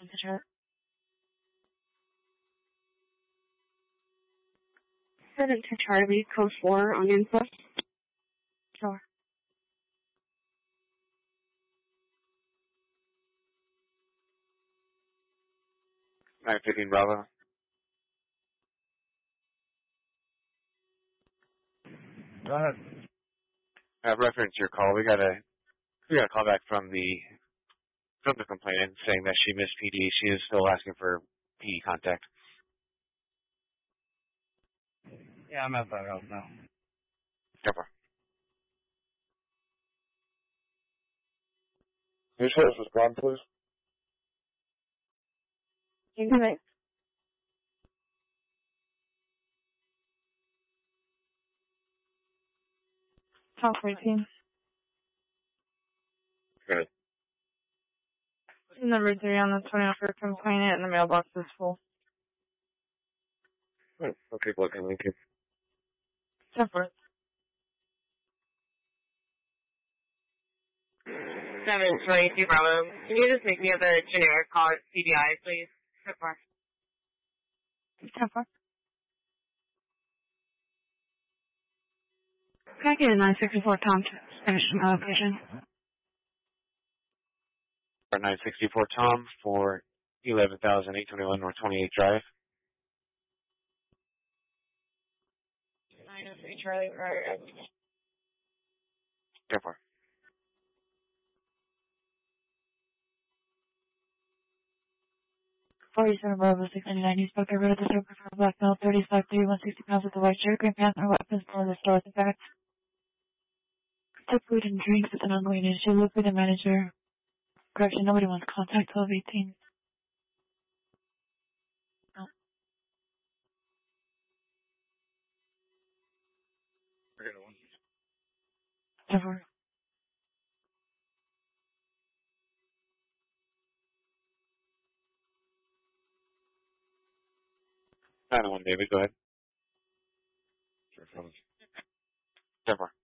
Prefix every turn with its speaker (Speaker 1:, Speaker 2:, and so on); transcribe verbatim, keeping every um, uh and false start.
Speaker 1: Seven to Charlie, code four on info. Sure.
Speaker 2: nine fifteen Bravo.
Speaker 3: Go ahead.
Speaker 2: Uh, reference your call. We got a we got a call back from the from the complainant saying that she missed P D. She is still asking for P D contact.
Speaker 3: Yeah, I'm at that house now.
Speaker 2: Cover.
Speaker 4: Can you show us respond, please?
Speaker 1: You can make Talk routine.
Speaker 2: Good.
Speaker 1: Number three on the twenty for complainant and the mailbox is full.
Speaker 2: Oh, okay, looking, Lincoln.
Speaker 1: Separate.
Speaker 5: seven twenty-two Bravo. Can you just make me the generic call at C B I, please? Separate.
Speaker 1: Separate. Can I get a nine sixty-four Tom to finish my location?
Speaker 2: nine sixty-four Tom for eleven thousand eight twenty-one North twenty-eighth Drive.
Speaker 5: nine oh three Charlie, right.
Speaker 2: Go for it.
Speaker 1: forty-seven Bravo six ninety-nine. You spoke over to the broker for a black male, thirty-five, thirty, one sixty pounds with a white shirt, green pants, and weapons for the store. In fact, took food and drinks with an ongoing issue. Look for the manager. Correction, nobody wants contact twelve eighteen. No.
Speaker 3: Forget one.
Speaker 1: Never.
Speaker 2: nine oh one David, go ahead.
Speaker 4: Sure, fellas.
Speaker 2: Go for it.